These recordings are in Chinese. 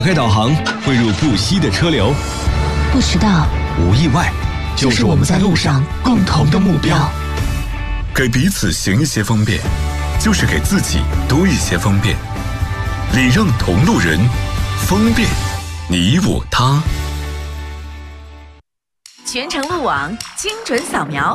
开导航，汇入不息的车流， 不迟到， 无意外，就是我们在路上共同的目标。 给彼此行一些方便，就是给自己多一些方便。礼让同路人，方便你我他。 全程路网，精准扫描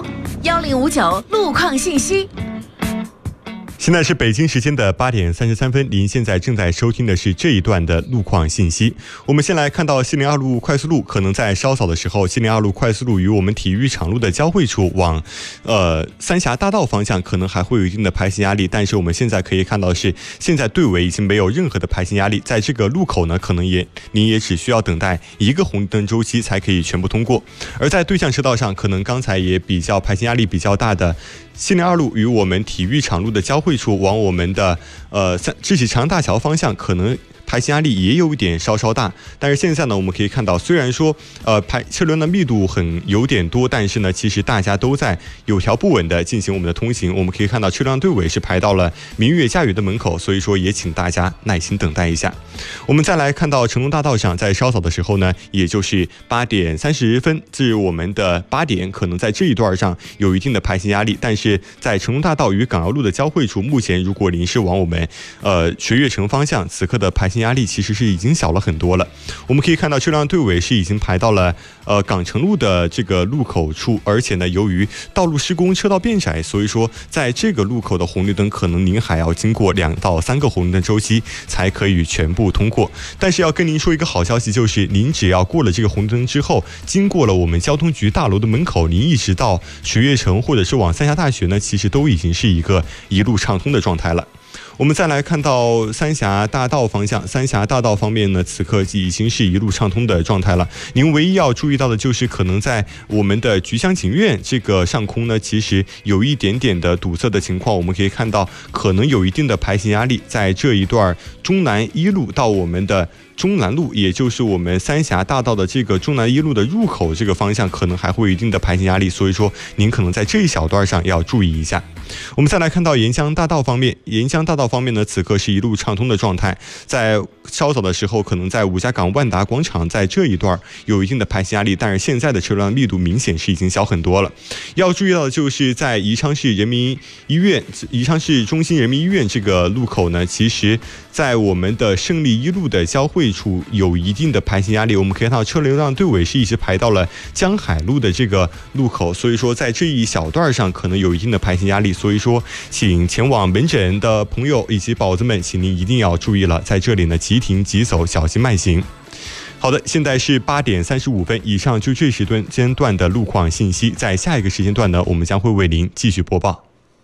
，1059路况信息。 现在是北京时间的8点33分，您现在正在收听的是这一段的路况信息。我们先来看到西宁2路快速路，可能在稍早的时候，西宁2路快速路与我们体育场路的交汇处往三峡大道方向可能还会有一定的排行压力，但是我们现在可以看到是现在队尾已经没有任何的排行压力，在这个路口呢，可能您也只需要等待一个红绿灯周期才可以全部通过。而在对向车道上，可能刚才也比较排行压力比较大的西宁2路与我们体育场路的交汇处往我们的智启长安大桥方向，可能排行压力也有一点稍稍大，但是现在呢，我们可以看到，虽然说车流的密度有点多，但是呢，其实大家都在有条不紊的进行我们的通行。我们可以看到车辆队尾是排到了明月家园的门口，所以说也请大家耐心等待一下。我们再来看到成龙大道上，在稍早的时候呢，也就是8点30分至我们的8点，可能在这一段上有一定的排行压力，但是在成龙大道与港澳路的交汇处，目前如果您是往我们学悦城方向，此刻的排行压力其实是已经小了很多了。我们可以看到车辆队尾是已经排到了港城路的这个路口处，而且呢，由于道路施工车道变窄，所以说在这个路口的红绿灯可能您还要经过2到3个红绿灯周期才可以全部通过。但是要跟您说一个好消息，就是您只要过了这个红绿灯之后，经过了我们交通局大楼的门口，您一直到学悦城或者是往三峡大学呢，其实都已经是一个一路畅通的状态了。我们再来看到三峡大道方向，三峡大道方面呢，此刻已经是一路畅通的状态了。您唯一要注意到的就是，可能在我们的菊香景苑这个上空呢，其实有一点点的堵塞的情况。我们可以看到，可能有一定的排行压力，在这一段中南1路到我们的中南路，也就是我们三峡大道的这个中南1路的入口这个方向，可能还会有一定的排行压力，所以说您可能在这一小段上要注意一下。我们再来看到沿江大道方面，沿江大道方面呢，此刻是一路畅通的状态，在稍早的时候，可能在五家港万达广场在这一段有一定的排行压力，但是现在的车辆密度明显是已经小很多了。要注意到的就是在宜昌市中心人民医院这个路口呢，其实在我们的胜利1路的交汇处有一定的排行压力，我们可以看到车流量队尾是一直排到了江海路的这个路口，所以说在这一小段上可能有一定的排行压力，所以说请前往门诊的朋友以及宝子们，请您一定要注意了，在这里呢急停急走，小心慢行。好的，现在是8点35分，以上就这时间段的路况信息，在下一个时间段呢，我们将会为您继续播报。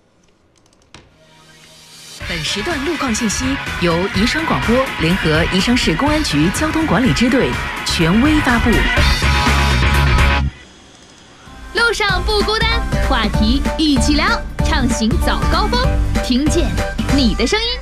本时段路况信息由宜昌广播联合宜昌市公安局交通管理支队权威发布。 路上不孤单，话题一起聊，畅行早高峰，听见你的声音。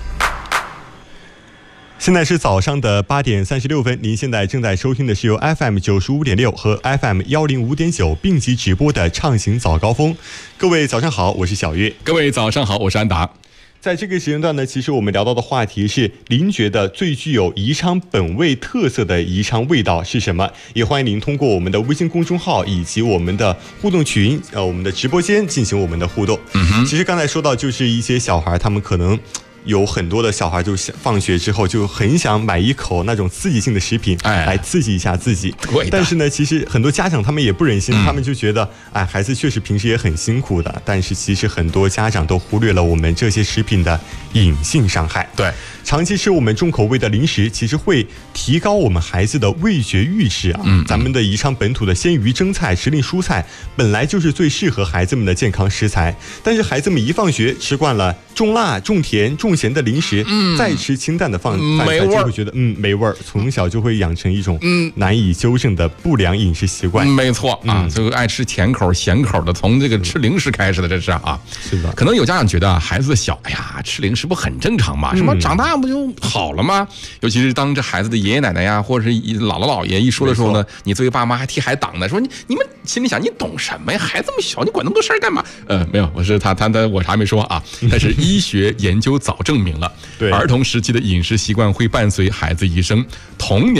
现在是早上的8点36分，您现在正在收听的是由 FM 95.6和 FM 105.9并机直播的畅行早高峰。各位早上好，我是小月。 各位早上好，我是安达。 在这个时间段呢，其实我们聊到的话题是您觉得最具有宜昌本味特色的宜昌味道是什么？也欢迎您通过我们的微信公众号以及我们的互动群我们的直播间进行我们的互动。其实刚才说到就是一些小孩，他们可能有很多的小孩就放学之后就很想买一口那种刺激性的食品来刺激一下自己，但是呢其实很多家长他们也不忍心，他们就觉得孩子确实平时也很辛苦的，但是其实很多家长都忽略了我们这些食品的隐性伤害。对，长期吃我们重口味的零食其实会提高我们孩子的味觉阈值啊。咱们的宜昌本土的鲜鱼蒸菜时令蔬菜本来就是最适合孩子们的健康食材，但是孩子们一放学吃惯了重辣重甜重咸的零食，再吃清淡的饭菜就会觉得没味儿，从小就会养成一种难以纠正的不良饮食习惯。 没错啊，这个爱吃甜口咸口的，从这个吃零食开始的，这是啊。 是的， 可能有家长觉得孩子小，哎呀，吃零食不很正常吗？什么长大不就好了吗？尤其是当这孩子的爷爷奶奶呀，或者是姥姥姥爷一说的时候呢，你作为爸妈还替孩子挡的，说你们心里想，你懂什么呀？孩子这么小，你管那么多事儿干嘛？没有，我是他，我啥没说啊。但是医学研究早证明了， 对， 儿童时期的饮食习惯会伴随孩子一生，童年